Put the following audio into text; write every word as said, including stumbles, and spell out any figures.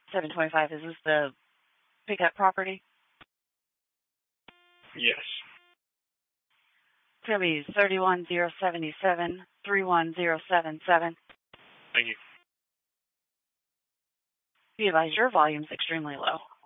seven twenty-five, is this the pickup property? Yes. It's going to be thirty-one zero seventy-seven, three one zero seven seven. Thank you. Be advised, your volume's extremely low.